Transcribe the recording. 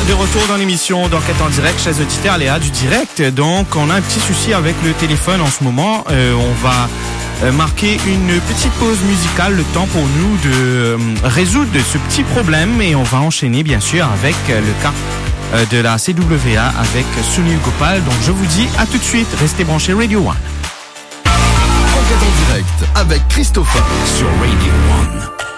de retour dans l'émission d'Enquête en direct, chers auditeurs, Léa du direct. Donc, on a un petit souci avec le téléphone en ce moment. On va marquer une petite pause musicale, le temps pour nous de résoudre ce petit problème. Et on va enchaîner, bien sûr, avec le cas de la CWA avec Sunil Gopal. Donc, je vous dis à tout de suite. Restez branchés Radio 1. Enquête en direct avec Christopher sur Radio 1.